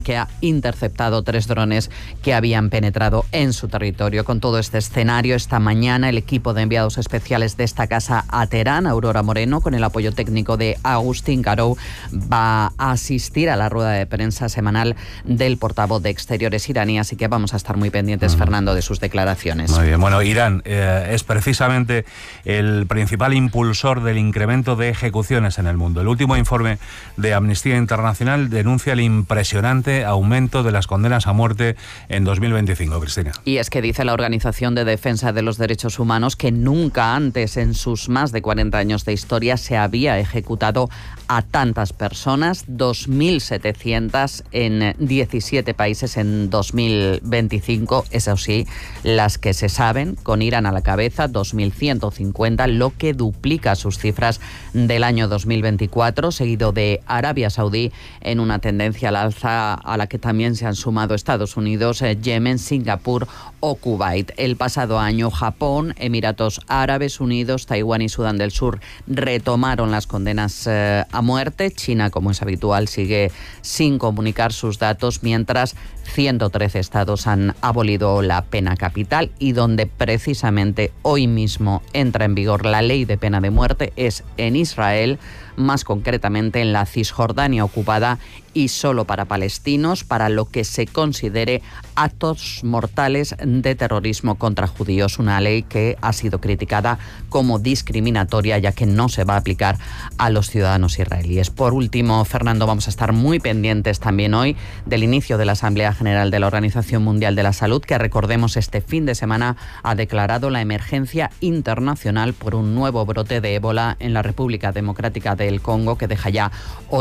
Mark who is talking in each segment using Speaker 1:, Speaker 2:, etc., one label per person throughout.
Speaker 1: que ha interceptado 3 drones que habían penetrado en su territorio. Con todo este escenario, esta mañana el equipo de enviados especiales de esta casa a Teherán, Aurora Moreno, con el apoyo técnico de Agustín Garou, va a asistir a la rueda de prensa semanal del portavoz de Exteriores iraní, así que vamos a estar muy pendientes, Fernando, de sus declaraciones.
Speaker 2: Muy bien, bueno, Irán es precisamente el principal impulsor del incremento de ejecuciones en el mundo. El último informe de Amnistía Internacional denuncia el impresionante aumento de las condenas a muerte en 2025, Cristina.
Speaker 1: Y es que dice la Organización de Defensa de los Derechos Humanos que nunca antes en sus más de 40 años de historia se había ejecutado a tantas personas, 2.700 en 17 países en 2025, eso sí, las que se saben, con Irán a la cabeza, 2.150, lo que duplica sus cifras del año 2024, seguido de Arabia Saudí en una tendencia al alza a la que también se han sumado Estados Unidos, Yemen, Singapur o Kuwait. El pasado año Japón, Emiratos Árabes Unidos, Taiwán y Sudán del Sur retomaron las condenas a muerte. China, como es habitual, sigue sin comunicar sus datos, mientras 113 estados han abolido la pena capital, y donde precisamente hoy mismo entra en vigor la ley de pena de muerte es en Israel, más concretamente en la Cisjordania ocupada, y solo para palestinos, para lo que se considere actos mortales de terrorismo contra judíos, una ley que ha sido criticada como discriminatoria, ya que no se va a aplicar a los ciudadanos israelíes. Por último, Fernando, vamos a estar muy pendientes también hoy del inicio de la Asamblea General de la Organización Mundial de la Salud, que, recordemos, este fin de semana ha declarado la emergencia internacional por un nuevo brote de ébola en la República Democrática del Congo, que deja ya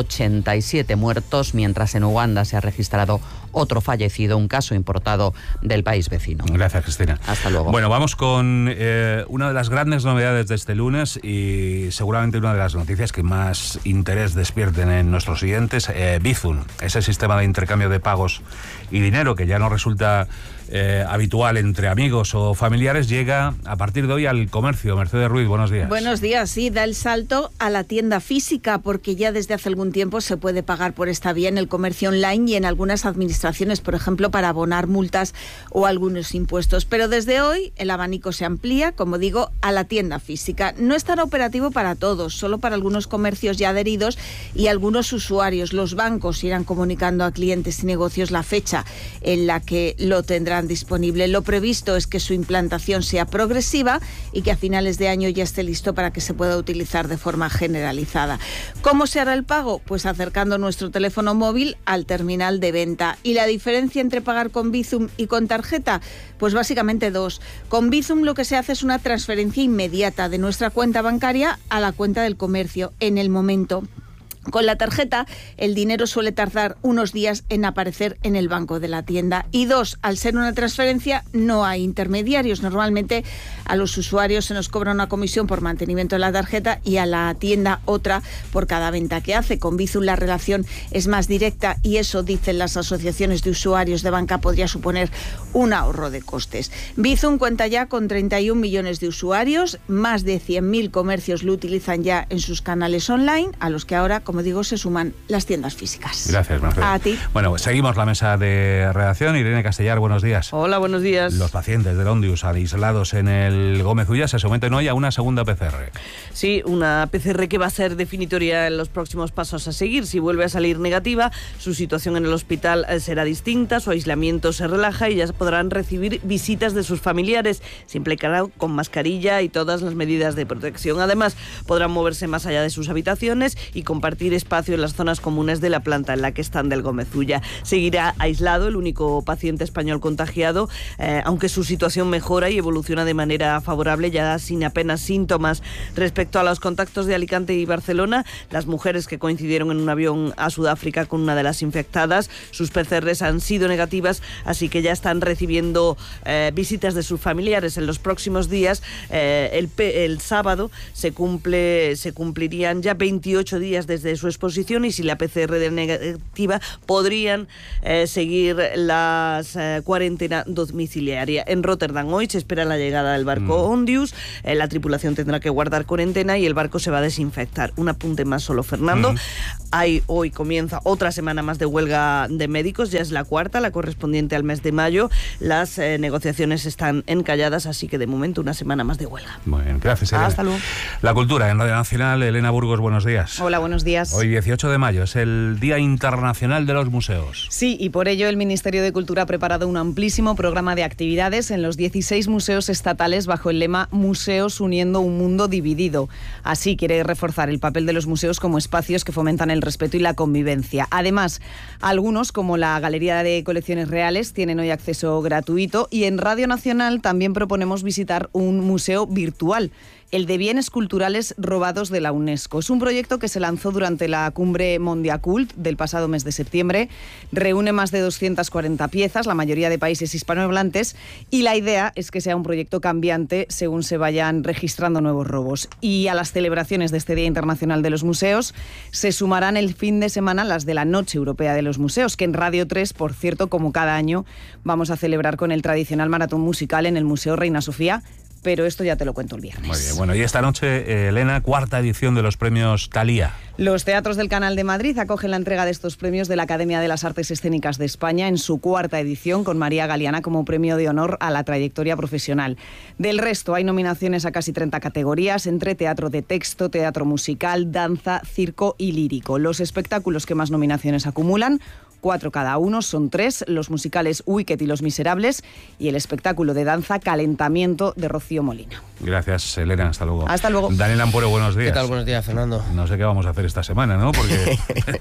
Speaker 1: 87 muertos, mientras en Uganda se ha registrado otro fallecido, un caso importado del país vecino.
Speaker 2: Gracias, Cristina.
Speaker 1: Hasta luego.
Speaker 2: Bueno, vamos con una de las grandes novedades de este lunes, y seguramente una de las noticias que más interés despierten en nuestros oyentes. Bizum, ese sistema de intercambio de pagos y dinero que ya no resulta habitual entre amigos o familiares, llega a partir de hoy al comercio. Mercedes Ruiz, buenos días.
Speaker 3: Buenos días, sí, da el salto a la tienda física, porque ya desde hace algún tiempo se puede pagar por esta vía en el comercio online y en algunas administraciones, por ejemplo, para abonar multas o algunos impuestos. Pero desde hoy el abanico se amplía, como digo, a la tienda física. No estará operativo para todos, solo para algunos comercios ya adheridos y algunos usuarios. Los bancos irán comunicando a clientes y negocios la fecha en la que lo tendrán disponible. Lo previsto es que su implantación sea progresiva y que a finales de año ya esté listo para que se pueda utilizar de forma generalizada. ¿Cómo se hará el pago? Pues acercando nuestro teléfono móvil al terminal de venta. ¿Y la diferencia entre pagar con Bizum y con tarjeta? Pues básicamente dos. Con Bizum lo que se hace es una transferencia inmediata de nuestra cuenta bancaria a la cuenta del comercio en el momento. Con la tarjeta, el dinero suele tardar unos días en aparecer en el banco de la tienda. Y dos, al ser una transferencia, no hay intermediarios. Normalmente a los usuarios se nos cobra una comisión por mantenimiento de la tarjeta y a la tienda otra por cada venta que hace. Con Bizum la relación es más directa y eso, dicen las asociaciones de usuarios de banca, podría suponer un ahorro de costes. Bizum cuenta ya con 31 millones de usuarios, más de 100.000 comercios lo utilizan ya en sus canales online, a los que ahora, como digo, se suman las tiendas físicas.
Speaker 2: Gracias, Mercedes.
Speaker 3: A ti.
Speaker 2: Bueno, seguimos la mesa de redacción. Irene Castellar, buenos días.
Speaker 4: Hola, buenos días.
Speaker 2: Los pacientes del Ondius aislados en el Gómez Ulla se someten hoy a una segunda PCR.
Speaker 4: Sí, una PCR que va a ser definitoria en los próximos pasos a seguir. Si vuelve a salir negativa, su situación en el hospital será distinta, su aislamiento se relaja y ya podrán recibir visitas de sus familiares, siempre claro, con mascarilla y todas las medidas de protección. Además, podrán moverse más allá de sus habitaciones y compartir espacio en las zonas comunes de la planta en la que están del Gómez Ulla. Seguirá aislado el único paciente español contagiado, aunque su situación mejora y evoluciona de manera favorable, ya sin apenas síntomas. Respecto a los contactos de Alicante y Barcelona, las mujeres que coincidieron en un avión a Sudáfrica con una de las infectadas, sus PCRs han sido negativas, así que ya están recibiendo visitas de sus familiares. En los próximos días, el sábado, se cumplirían ya 28 días desde de su exposición, y si la PCR es negativa podrían seguir la cuarentena domiciliaria. En Rotterdam hoy se espera la llegada del barco Ondius, la tripulación tendrá que guardar cuarentena y el barco se va a desinfectar. Un apunte más solo, Fernando. Hoy comienza otra semana más de huelga de médicos, ya es la cuarta, la correspondiente al mes de mayo. Las negociaciones están encalladas, así que de momento una semana más de huelga.
Speaker 2: Muy bien, gracias, Elena.
Speaker 4: Hasta luego.
Speaker 2: La cultura en Radio Nacional, Elena Burgos, buenos días.
Speaker 5: Hola, buenos días.
Speaker 2: Hoy 18 de mayo es el Día Internacional de los Museos.
Speaker 5: Sí, y por ello el Ministerio de Cultura ha preparado un amplísimo programa de actividades en los 16 museos estatales bajo el lema Museos uniendo un mundo dividido. Así quiere reforzar el papel de los museos como espacios que fomentan el respeto y la convivencia. Además, algunos, como la Galería de Colecciones Reales, tienen hoy acceso gratuito, y en Radio Nacional también proponemos visitar un museo virtual, el de Bienes Culturales Robados de la UNESCO. Es un proyecto que se lanzó durante la cumbre Mondiacult del pasado mes de septiembre. Reúne más de 240 piezas, la mayoría de países hispanohablantes, y la idea es que sea un proyecto cambiante según se vayan registrando nuevos robos. Y a las celebraciones de este Día Internacional de los Museos se sumarán el fin de semana las de la Noche Europea de los Museos, que en Radio 3, por cierto, como cada año, vamos a celebrar con el tradicional maratón musical en el Museo Reina Sofía, pero esto ya te lo cuento el viernes.
Speaker 2: Muy bien, bueno, y esta noche, Elena, cuarta edición de los premios Thalía.
Speaker 5: Los teatros del Canal de Madrid acogen la entrega de estos premios de la Academia de las Artes Escénicas de España en su cuarta edición, con María Galeana como premio de honor a la trayectoria profesional. Del resto, hay nominaciones a casi 30 categorías, entre teatro de texto, teatro musical, danza, circo y lírico. Los espectáculos que más nominaciones acumulan, 4 cada uno, son 3, los musicales Wicked y Los Miserables, y el espectáculo de danza Calentamiento de Rocío Molina.
Speaker 2: Gracias, Elena, hasta luego.
Speaker 5: Hasta luego.
Speaker 2: Daniel Ampuero, buenos días.
Speaker 6: ¿Qué tal? Buenos días, Fernando.
Speaker 2: No sé qué vamos a hacer esta semana, ¿no? Porque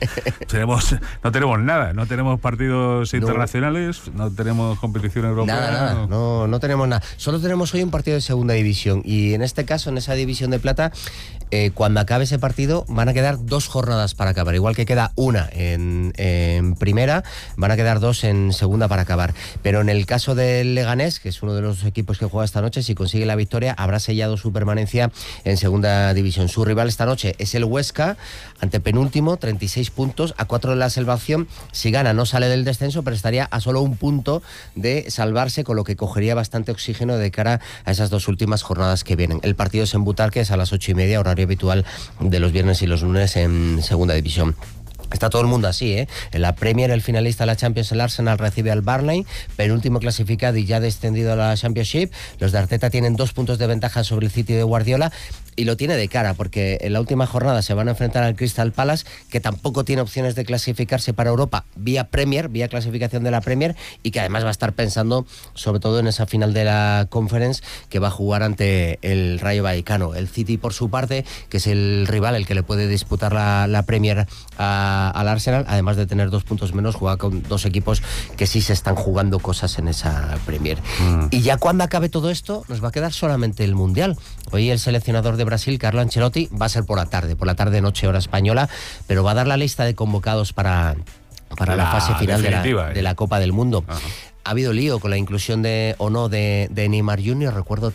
Speaker 2: no tenemos nada, no tenemos partidos internacionales, no tenemos competición europea.
Speaker 6: Nada. No tenemos nada. Solo tenemos hoy un partido de segunda división, y en este caso, en esa división de plata, cuando acabe ese partido van a quedar 2 jornadas para acabar. Igual que queda una en primera, van a quedar 2 en segunda para acabar. Pero en el caso del Leganés, que es uno de los equipos que juega esta noche, si consigue la victoria, habrá sellado su permanencia en segunda división. Su rival esta noche es el Huesca, antepenúltimo, 36 puntos, a 4 de la salvación. Si gana, no sale del descenso, pero estaría a solo un punto de salvarse, con lo que cogería bastante oxígeno de cara a esas 2 últimas jornadas que vienen. El partido es en Butarque, es a las 8:30, horario habitual de los viernes y los lunes en segunda división. Está todo el mundo así, ¿eh? En la Premier, el finalista de la Champions, el Arsenal, recibe al Burnley, penúltimo clasificado y ya descendido a la Championship. Los de Arteta tienen 2 puntos de ventaja sobre el City de Guardiola, y lo tiene de cara, porque en la última jornada se van a enfrentar al Crystal Palace, que tampoco tiene opciones de clasificarse para Europa vía Premier, vía clasificación de la Premier, y que además va a estar pensando sobre todo en esa final de la Conference que va a jugar ante el Rayo Vallecano. El City, por su parte, que es el rival, el que le puede disputar la Premier al Arsenal, además de tener 2 puntos menos, juega con 2 equipos que sí se están jugando cosas en esa Premier. Y ya cuando acabe todo esto, nos va a quedar solamente el Mundial. Hoy el seleccionador de Brasil, Carlo Ancelotti, va a ser por la tarde noche hora española, pero va a dar la lista de convocados para la fase final de la Copa del Mundo. Ajá. Ha habido lío con la inclusión de Neymar Jr., recuerdo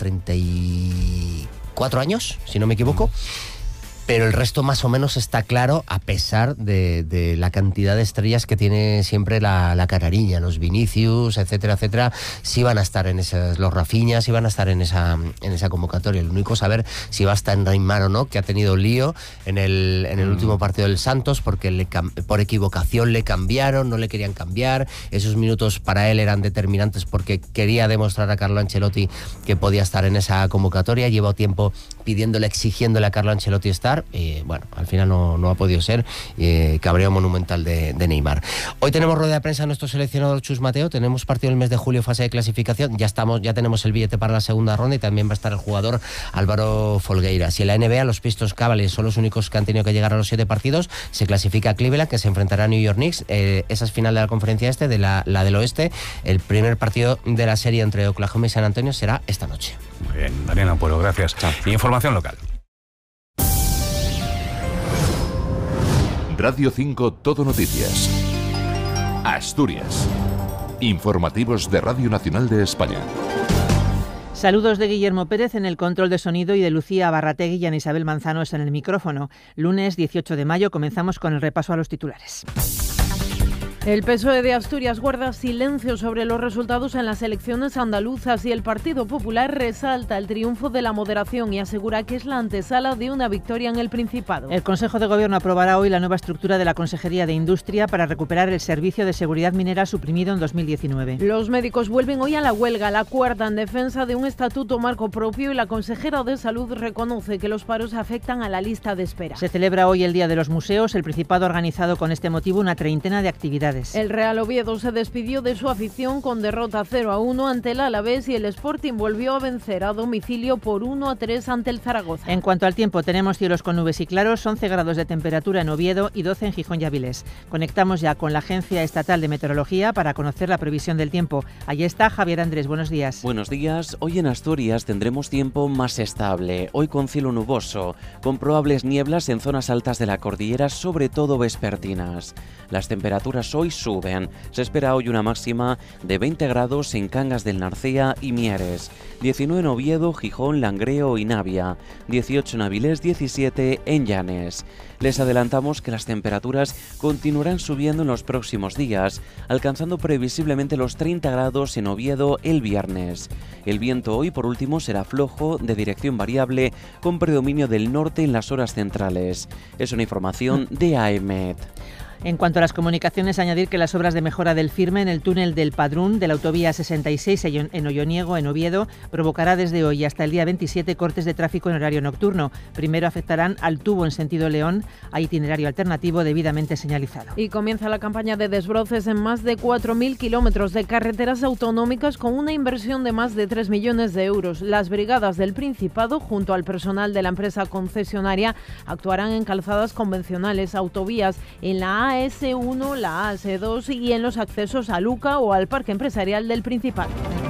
Speaker 6: 34 años, si no me equivoco. Pero el resto más o menos está claro, a pesar de la cantidad de estrellas que tiene siempre la Canariña, los Vinicius, etcétera, etcétera. Sí van a estar en esas, los Rafinha, sí van a estar en esa convocatoria. Lo único saber si va a estar en Neymar o no, que ha tenido lío en el último partido del Santos, porque por equivocación le cambiaron, no le querían cambiar. Esos minutos para él eran determinantes porque quería demostrar a Carlo Ancelotti que podía estar en esa convocatoria. Lleva tiempo exigiéndole a Carlo Ancelotti estar. Bueno, al final no ha podido ser. Cabreo monumental de Neymar. Hoy tenemos rueda de prensa a nuestro seleccionador Chus Mateo. Tenemos partido el mes de julio, fase de clasificación. Ya tenemos el billete para la segunda ronda, y también va a estar el jugador Álvaro Folgueiras. Y en la NBA, los Pistons Cavaliers son los únicos que han tenido que llegar a los 7 partidos. Se clasifica a Cleveland, que se enfrentará a New York Knicks. Esa es final de la conferencia de la del oeste. El primer partido de la serie entre Oklahoma y San Antonio será esta noche.
Speaker 2: Muy bien, Daniel Ampuero, gracias. Chao. Información local.
Speaker 7: Radio 5 Todo Noticias. Asturias. Informativos de Radio Nacional de España.
Speaker 8: Saludos de Guillermo Pérez en el control de sonido y de Lucía Barrategui y Ana Isabel Manzanos en el micrófono. Lunes 18 de mayo comenzamos con el repaso a los titulares.
Speaker 9: El PSOE de Asturias guarda silencio sobre los resultados en las elecciones andaluzas y el Partido Popular resalta el triunfo de la moderación y asegura que es la antesala de una victoria en el Principado.
Speaker 8: El Consejo de Gobierno aprobará hoy la nueva estructura de la Consejería de Industria para recuperar el servicio de seguridad minera suprimido en 2019.
Speaker 9: Los médicos vuelven hoy a la huelga, la cuarta en defensa de un estatuto marco propio, y la consejera de Salud reconoce que los paros afectan a la lista de espera.
Speaker 8: Se celebra hoy el Día de los Museos. El Principado ha organizado con este motivo una treintena de actividades.
Speaker 9: El Real Oviedo se despidió de su afición con derrota 0-1 ante el Alavés y el Sporting volvió a vencer a domicilio por 1-3 ante el Zaragoza.
Speaker 8: En cuanto al tiempo, tenemos cielos con nubes y claros, 11 grados de temperatura en Oviedo y 12 en Gijón y Avilés. Conectamos ya con la Agencia Estatal de Meteorología para conocer la previsión del tiempo. Allí está Javier Andrés, buenos días.
Speaker 10: Buenos días. Hoy en Asturias tendremos tiempo más estable, hoy con cielo nuboso, con probables nieblas en zonas altas de la cordillera, sobre todo vespertinas. Las temperaturas hoy suben. Se espera hoy una máxima de 20 grados en Cangas del Narcea y Mieres, 19 en Oviedo, Gijón, Langreo y Navia, 18 en Avilés, 17 en Llanes. Les adelantamos que las temperaturas continuarán subiendo en los próximos días, alcanzando previsiblemente los 30 grados en Oviedo el viernes. El viento hoy, por último, será flojo, de dirección variable, con predominio del norte en las horas centrales. Es una información de AEMET.
Speaker 8: En cuanto a las comunicaciones, añadir que las obras de mejora del firme en el túnel del Padrún de la autovía 66 en Olloniego, en Oviedo, provocará desde hoy hasta el día 27 cortes de tráfico en horario nocturno. Primero afectarán al tubo en sentido León, a itinerario alternativo debidamente señalizado.
Speaker 9: Y comienza la campaña de desbroces en más de 4.000 kilómetros de carreteras autonómicas con una inversión de más de 3 millones de euros. Las brigadas del Principado, junto al personal de la empresa concesionaria, actuarán en calzadas convencionales, autovías, en la AS1, la AS2 y en los accesos a Luca o al Parque Empresarial del Principado.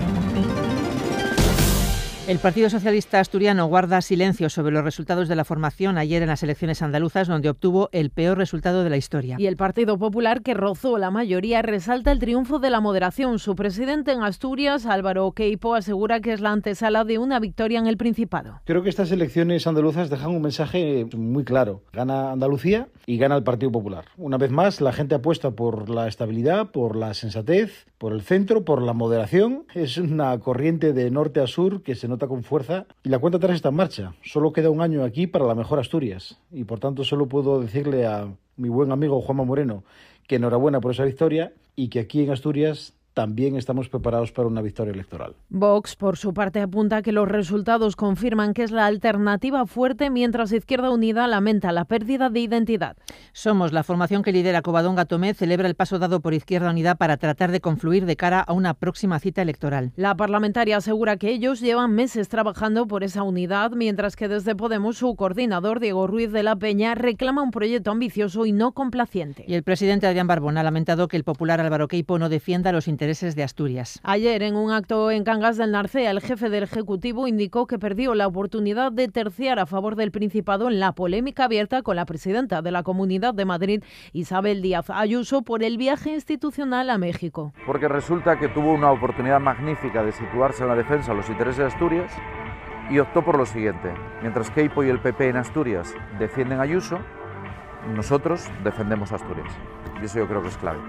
Speaker 8: El Partido Socialista Asturiano guarda silencio sobre los resultados de la formación ayer en las elecciones andaluzas, donde obtuvo el peor resultado de la historia.
Speaker 9: Y el Partido Popular, que rozó la mayoría, resalta el triunfo de la moderación. Su presidente en Asturias, Álvaro Queipo, asegura que es la antesala de una victoria en el Principado.
Speaker 11: Creo que estas elecciones andaluzas dejan un mensaje muy claro. Gana Andalucía y gana el Partido Popular. Una vez más, la gente apuesta por la estabilidad, por la sensatez, por el centro, por la moderación. Es una corriente de norte a sur que se nota con fuerza y la cuenta atrás está en marcha. Solo queda un año aquí para la mejor Asturias y por tanto solo puedo decirle a mi buen amigo Juanma Moreno que enhorabuena por esa victoria y que aquí en Asturias también estamos preparados para una victoria electoral.
Speaker 9: Vox, por su parte, apunta que los resultados confirman que es la alternativa fuerte, mientras Izquierda Unida lamenta la pérdida de identidad.
Speaker 8: Somos, la formación que lidera Covadonga Tomé, celebra el paso dado por Izquierda Unida para tratar de confluir de cara a una próxima cita electoral.
Speaker 9: La parlamentaria asegura que ellos llevan meses trabajando por esa unidad, mientras que desde Podemos su coordinador, Diego Ruiz de la Peña, reclama un proyecto ambicioso y no complaciente.
Speaker 8: Y el presidente Adrián Barbón ha lamentado que el popular Álvaro Queipo no defienda los intereses de Asturias.
Speaker 9: Ayer, en un acto en Cangas del Narcea, el jefe del Ejecutivo indicó que perdió la oportunidad de terciar a favor del Principado en la polémica abierta con la presidenta de la Comunidad de Madrid, Isabel Díaz Ayuso, por el viaje institucional a México.
Speaker 12: Porque resulta que tuvo una oportunidad magnífica de situarse en la defensa de los intereses de Asturias y optó por lo siguiente. Mientras Queipo y el PP en Asturias defienden a Ayuso, nosotros defendemos a Asturias. Y eso yo creo que es clave.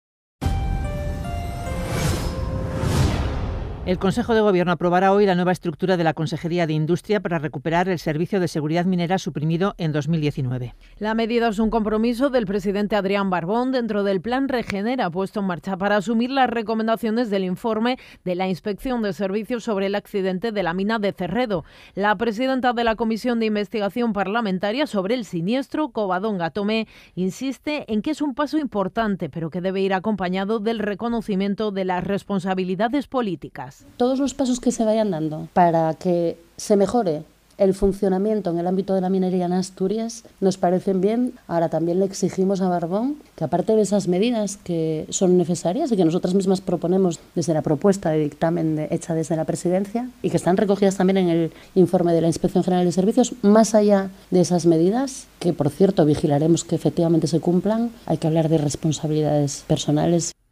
Speaker 8: El Consejo de Gobierno aprobará hoy la nueva estructura de la Consejería de Industria para recuperar el servicio de seguridad minera suprimido en 2019.
Speaker 9: La medida es un compromiso del presidente Adrián Barbón dentro del Plan Regenera puesto en marcha para asumir las recomendaciones del informe de la Inspección de Servicios sobre el accidente de la mina de Cerredo. La presidenta de la Comisión de Investigación Parlamentaria sobre el siniestro, Covadonga Tomé, insiste en que es un paso importante, pero que debe ir acompañado del reconocimiento de las responsabilidades políticas.
Speaker 13: Todos los pasos que se vayan dando para que se mejore el funcionamiento en el ámbito de la minería en Asturias nos parecen bien. Ahora también le exigimos a Barbón que, aparte de esas medidas que son necesarias y que nosotras mismas proponemos desde la propuesta de dictamen hecha desde la Presidencia y que están recogidas también en el informe de la Inspección General de Servicios, más allá de esas medidas, que por cierto vigilaremos que efectivamente se cumplan, hay que hablar de responsabilidades personales.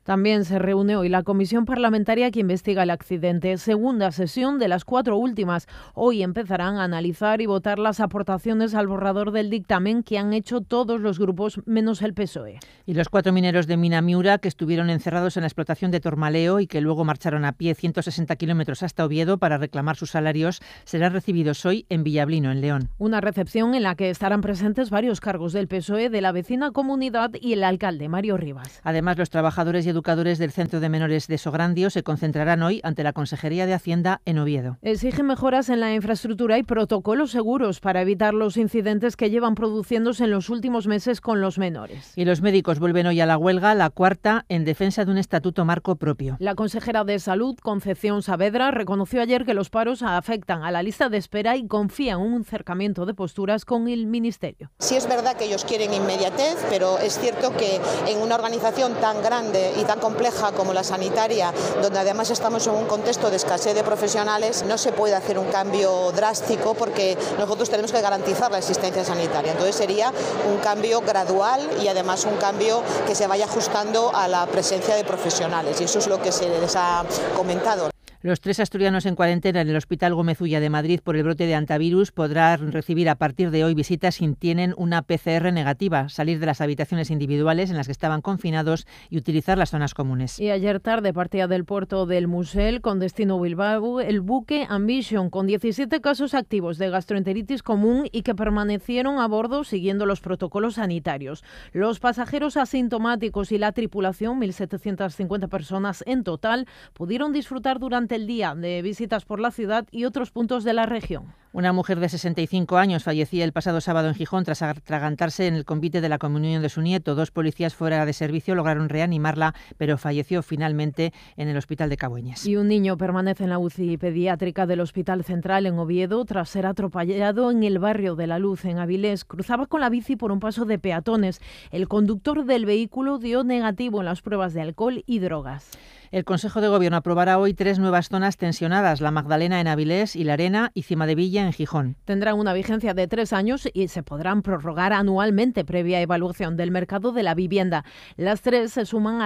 Speaker 9: También se reúne hoy la comisión parlamentaria que investiga el accidente. Segunda sesión de las 4 últimas. Hoy empezarán a analizar y votar las aportaciones al borrador del dictamen que han hecho todos los grupos menos el PSOE.
Speaker 8: Y los 4 mineros de Mina Miura que estuvieron encerrados en la explotación de Tormaleo y que luego marcharon a pie 160 kilómetros hasta Oviedo para reclamar sus salarios serán recibidos hoy en Villablino, en León.
Speaker 9: Una recepción en la que estarán presentes varios cargos del PSOE, de la vecina comunidad y el alcalde Mario Rivas.
Speaker 8: Además, los trabajadores y educadores del Centro de Menores de Sograndio se concentrarán hoy ante la Consejería de Hacienda en Oviedo.
Speaker 9: Exigen mejoras en la infraestructura y protocolos seguros para evitar los incidentes que llevan produciéndose en los últimos meses con los menores.
Speaker 8: Y los médicos vuelven hoy a la huelga, la cuarta, en defensa de un estatuto marco propio.
Speaker 9: La consejera de Salud, Concepción Saavedra, reconoció ayer que los paros afectan a la lista de espera y confía en un acercamiento de posturas con el Ministerio.
Speaker 14: Sí es verdad que ellos quieren inmediatez, pero es cierto que en una organización tan grande y tan compleja como la sanitaria, donde además estamos en un contexto de escasez de profesionales, no se puede hacer un cambio drástico porque nosotros tenemos que garantizar la asistencia sanitaria. Entonces sería un cambio gradual y además un cambio que se vaya ajustando a la presencia de profesionales, y eso es lo que se les ha comentado.
Speaker 8: Los 3 asturianos en cuarentena en el Hospital Gómez Ulla de Madrid por el brote de antivirus podrán recibir a partir de hoy visitas si tienen una PCR negativa, salir de las habitaciones individuales en las que estaban confinados y utilizar las zonas comunes.
Speaker 9: Y ayer tarde partía del puerto del Musel con destino Bilbao el buque Ambition con 17 casos activos de gastroenteritis común y que permanecieron a bordo siguiendo los protocolos sanitarios. Los pasajeros asintomáticos y la tripulación, 1.750 personas en total, pudieron disfrutar durante el día de visitas por la ciudad y otros puntos de la región.
Speaker 8: Una mujer de 65 años fallecía el pasado sábado en Gijón tras atragantarse en el convite de la comunión de su nieto. 2 policías fuera de servicio lograron reanimarla, pero falleció finalmente en el hospital de Cabueñes.
Speaker 9: Y un niño permanece en la UCI pediátrica del Hospital Central en Oviedo tras ser atropellado en el barrio de La Luz, en Avilés. Cruzaba con la bici por un paso de peatones. El conductor del vehículo dio negativo en las pruebas de alcohol y drogas.
Speaker 8: El Consejo de Gobierno aprobará hoy 3 nuevas zonas tensionadas, La Magdalena en Avilés y La Arena y Cimadevilla en Gijón.
Speaker 9: Tendrán una vigencia de 3 años y se podrán prorrogar anualmente previa evaluación del mercado de la vivienda. Las 3 se suman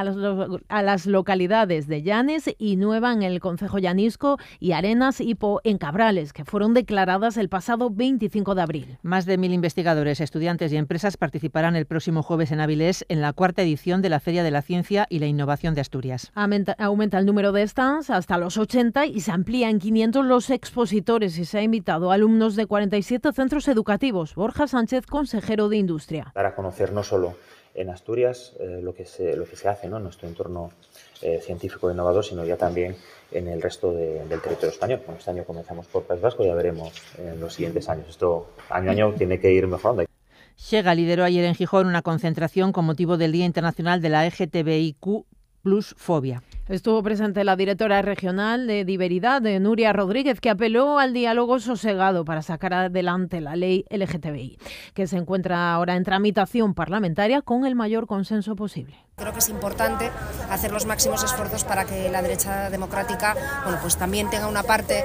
Speaker 9: a las localidades de Llanes y Nueva en el concejo llanisco y Arenas y Po en Cabrales, que fueron declaradas el pasado 25 de abril.
Speaker 8: Más de 1.000 investigadores, estudiantes y empresas participarán el próximo jueves en Avilés en la 4ª edición de la Feria de la Ciencia y la Innovación de Asturias.
Speaker 9: Aumenta el número de stands hasta los 80 y se amplía en 500 los expositores y se ha invitado a alumnos de 47 centros educativos. Borja Sánchez, consejero de Industria.
Speaker 15: Para conocer no solo en Asturias lo que se hace, ¿no?, en nuestro entorno científico e innovador, sino ya también en el resto del territorio español. Bueno, este año comenzamos por País Vasco y ya veremos en los siguientes años. Esto año a año tiene que ir mejorando.
Speaker 8: Chega lideró ayer en Gijón una concentración con motivo del Día Internacional de la LGTBIQ+ fobia.
Speaker 9: Estuvo presente la directora regional de Diveridad, Nuria Rodríguez, que apeló al diálogo sosegado para sacar adelante la ley LGTBI, que se encuentra ahora en tramitación parlamentaria con el mayor consenso posible.
Speaker 16: Creo que es importante hacer los máximos esfuerzos para que la derecha democrática, pues también tenga una parte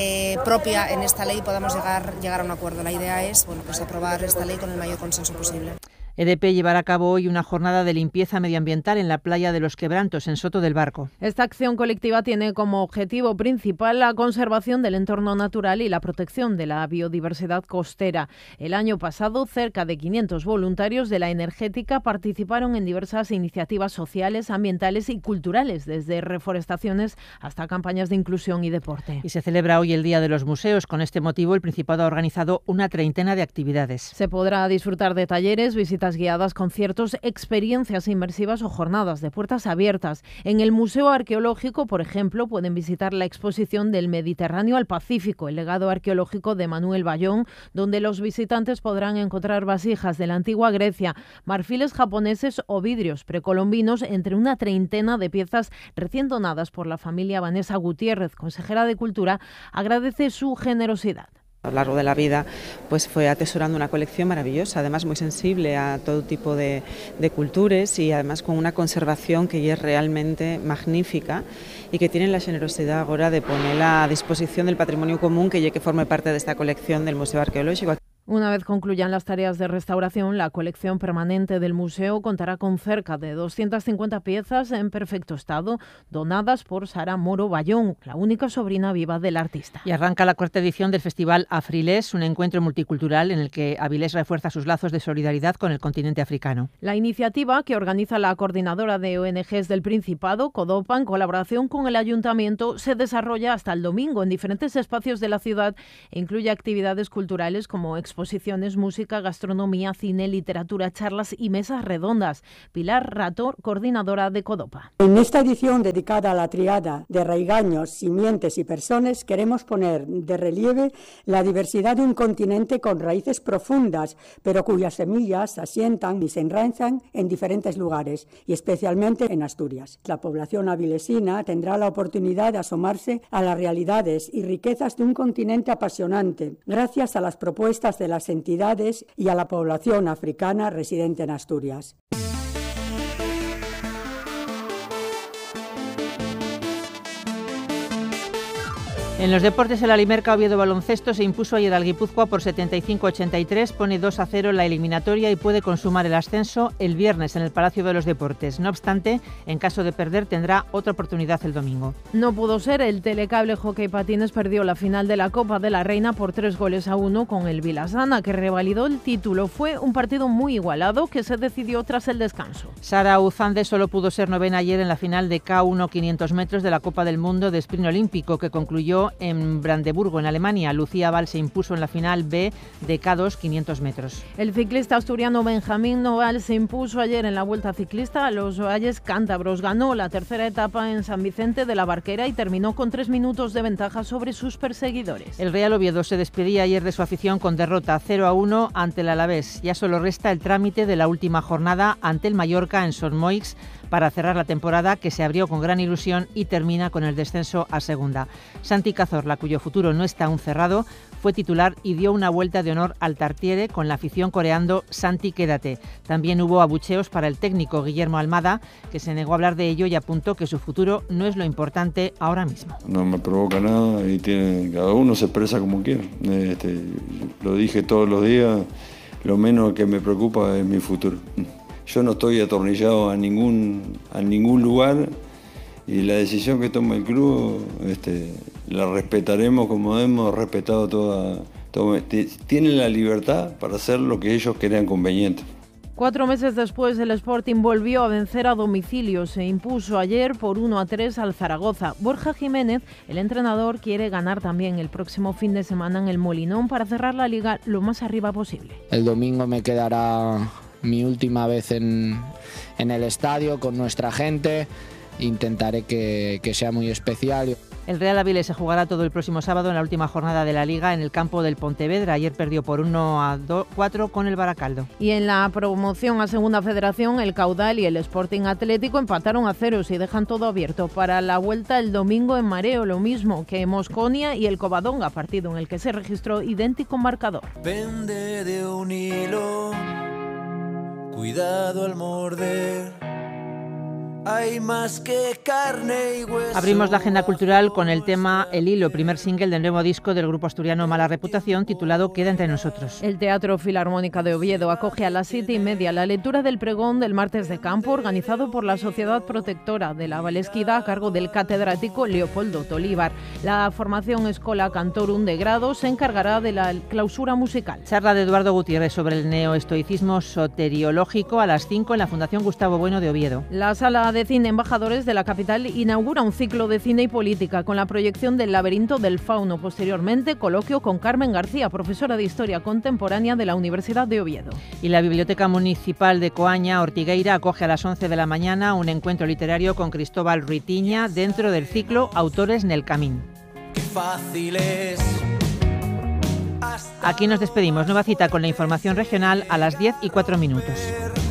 Speaker 16: propia en esta ley y podamos llegar a un acuerdo. La idea es, aprobar esta ley con el mayor consenso posible.
Speaker 8: EDP llevará a cabo hoy una jornada de limpieza medioambiental en la playa de Los Quebrantos, en Soto del Barco.
Speaker 9: Esta acción colectiva tiene como objetivo principal la conservación del entorno natural y la protección de la biodiversidad costera. El año pasado, cerca de 500 voluntarios de la energética participaron en diversas iniciativas sociales, ambientales y culturales, desde reforestaciones hasta campañas de inclusión y deporte.
Speaker 8: Y se celebra hoy el Día de los Museos. Con este motivo, el Principado ha organizado una 30 de actividades.
Speaker 9: Se podrá disfrutar de talleres, visitas guiadas, conciertos, experiencias inmersivas o jornadas de puertas abiertas. En el Museo Arqueológico, por ejemplo, pueden visitar la exposición del Mediterráneo al Pacífico, el legado arqueológico de Manuel Bayón, donde los visitantes podrán encontrar vasijas de la antigua Grecia, marfiles japoneses o vidrios precolombinos, entre una 30 de piezas recién donadas por la familia Vanessa Gutiérrez, consejera de Cultura, agradece su generosidad.
Speaker 17: A lo largo de la vida fue atesorando una colección maravillosa, además muy sensible a todo tipo de culturas y además con una conservación que ya es realmente magnífica y que tienen la generosidad ahora de ponerla a disposición del patrimonio común que ya que forme parte de esta colección del Museo Arqueológico.
Speaker 9: Una vez concluyan las tareas de restauración, la colección permanente del museo contará con cerca de 250 piezas en perfecto estado, donadas por Sara Moro Bayón, la única sobrina viva del artista.
Speaker 8: Y arranca la 4ª edición del Festival Afrilés, un encuentro multicultural en el que Avilés refuerza sus lazos de solidaridad con el continente africano.
Speaker 9: La iniciativa, que organiza la coordinadora de ONGs del Principado, CODOPA, en colaboración con el Ayuntamiento, se desarrolla hasta el domingo en diferentes espacios de la ciudad e incluye actividades culturales como exposiciones, música, gastronomía, cine, literatura, charlas y mesas redondas. Pilar Rato, coordinadora de CODOPA.
Speaker 18: En esta edición dedicada a la triada de raigaños, simientes y personas, queremos poner de relieve la diversidad de un continente con raíces profundas, pero cuyas semillas se asientan y se enraizan en diferentes lugares, y especialmente en Asturias. La población avilesina tendrá la oportunidad de asomarse a las realidades y riquezas de un continente apasionante, gracias a las propuestas de las entidades y a la población africana residente en Asturias.
Speaker 8: En los deportes, el Alimerca Oviedo Baloncesto se impuso ayer al Guipúzcoa por 75-83, pone 2-0 la eliminatoria y puede consumar el ascenso el viernes en el Palacio de los Deportes. No obstante, en caso de perder, tendrá otra oportunidad el domingo.
Speaker 9: No pudo ser, el Telecable Hockey Patines perdió la final de la Copa de la Reina por 3-1 con el Vilasana, que revalidó el título. Fue un partido muy igualado que se decidió tras el descanso.
Speaker 8: Sara Uzande solo pudo ser novena ayer en la final de K1 500 metros de la Copa del Mundo de Sprint Olímpico, que concluyó en Brandeburgo, en Alemania. Lucía Val se impuso en la final B de K2 500 metros.
Speaker 9: El ciclista asturiano Benjamín Noval se impuso ayer en la Vuelta Ciclista a los Valles Cántabros. Ganó la tercera etapa en San Vicente de la Barquera y terminó con 3 minutos de ventaja sobre sus perseguidores.
Speaker 8: El Real Oviedo se despedía ayer de su afición con derrota 0-1 ante el Alavés. Ya solo resta el trámite de la última jornada ante el Mallorca en Son Moix para cerrar la temporada, que se abrió con gran ilusión y termina con el descenso a segunda. Santi Cazorla, cuyo futuro no está aún cerrado, fue titular y dio una vuelta de honor al Tartiere con la afición coreando "Santi, quédate". También hubo abucheos para el técnico Guillermo Almada, que se negó a hablar de ello y apuntó que su futuro no es lo importante ahora mismo.
Speaker 19: No me provoca nada y cada uno se expresa como quiere. Lo dije todos los días, lo menos que me preocupa es mi futuro. Yo no estoy atornillado a ningún lugar y la decisión que toma el club la respetaremos como hemos respetado toda. Tienen la libertad para hacer lo que ellos crean conveniente.
Speaker 9: 4 meses después, el Sporting volvió a vencer a domicilio. Se impuso ayer por 1-3 al Zaragoza. Borja Jiménez, el entrenador, quiere ganar también el próximo fin de semana en el Molinón para cerrar la liga lo más arriba posible.
Speaker 20: El domingo me quedará mi última vez en el estadio con nuestra gente. Intentaré que sea muy especial.
Speaker 8: El Real Avilés se jugará todo el próximo sábado en la última jornada de la Liga en el campo del Pontevedra. Ayer perdió por 1-4 con el Baracaldo.
Speaker 9: Y en la promoción a Segunda Federación, el Caudal y el Sporting Atlético empataron a 0 y dejan todo abierto para la vuelta el domingo en Mareo, lo mismo que Mosconia y el Covadonga, partido en el que se registró idéntico marcador.
Speaker 21: Pende de un hilo, cuidado al morder. Hay más que carne y hueso.
Speaker 8: Abrimos la agenda cultural con el tema El Hilo, primer single del nuevo disco del grupo asturiano Mala Reputación, titulado Queda entre nosotros.
Speaker 9: El Teatro Filarmónica de Oviedo acoge a las 7:30 la lectura del pregón del martes de campo, organizado por la Sociedad Protectora de la Valesquida a cargo del catedrático Leopoldo Tolívar. La formación Escola Cantorum de grado se encargará de la clausura musical.
Speaker 8: Charla de Eduardo Gutiérrez sobre el neoestoicismo soteriológico a las 5 en la Fundación Gustavo Bueno de Oviedo.
Speaker 9: La Sala de Cine Embajadores de la capital inaugura un ciclo de cine y política con la proyección del Laberinto del Fauno. Posteriormente, coloquio con Carmen García, profesora de Historia Contemporánea de la Universidad de Oviedo.
Speaker 8: Y la Biblioteca Municipal de Coaña, Ortigueira, acoge a las 11 de la mañana un encuentro literario con Cristóbal Ruitiña dentro del ciclo Autores nel Camín.
Speaker 21: Qué fácil es.
Speaker 8: Aquí nos despedimos. Nueva cita con la información regional a las 10:04.